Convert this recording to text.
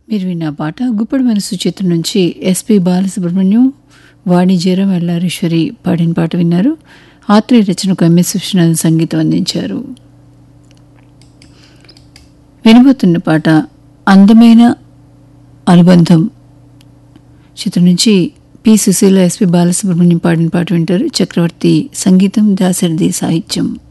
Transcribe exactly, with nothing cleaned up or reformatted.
మీరు విన్న పాట గుప్పడి మనసు చిత్రం నుంచి ఎస్పి బాలసుబ్రహ్మణ్యం వాణిజ్యరం ఎల్లారేశ్వరి పాడిన పాట విన్నారు. ఆత్రేయ రచనకు ఎంఎస్ విశ్వనాథన్ సంగీతం అందించారు. వినబోతున్న పాట అందమైన అనుబంధం చిత్రం నుంచి పి సుశీల ఎస్పి బాలసుబ్రహ్మణ్యం పాడిన పాట వింటారు. చక్రవర్తి సంగీతం, దాశరథి సాహిత్యం.